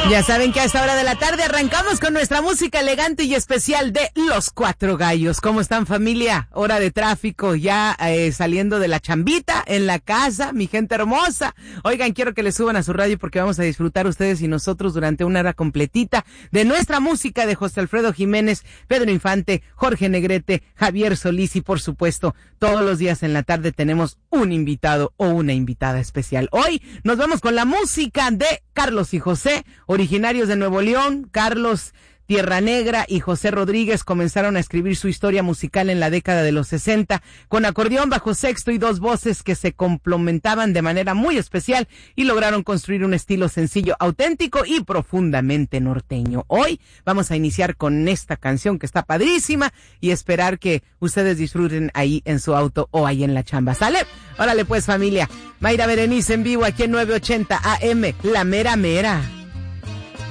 Ya saben que a esta hora de la tarde arrancamos con nuestra música elegante y especial de Los Cuatro Gallos. ¿Cómo están, familia? Hora de tráfico, ya saliendo de la chambita, en la casa, mi gente hermosa. Oigan, quiero que le suban a su radio porque vamos a disfrutar ustedes y nosotros durante una hora completita de nuestra música de José Alfredo Jiménez, Pedro Infante, Jorge Negrete, Javier Solís y, por supuesto, todos los días en la tarde tenemos un invitado o una invitada especial. Hoy nos vamos con la música de Carlos y José, originarios de Nuevo León. Carlos Tierra Negra y José Rodríguez comenzaron a escribir su historia musical en la década de los 60, con acordeón, bajo sexto y dos voces que se complementaban de manera muy especial y lograron construir un estilo sencillo, auténtico y profundamente norteño. Hoy vamos a iniciar con esta canción que está padrísima y esperar que ustedes disfruten ahí en su auto o ahí en la chamba. ¿Sale? Órale pues, familia. Mayra Berenice en vivo aquí en 980 AM, La Mera Mera.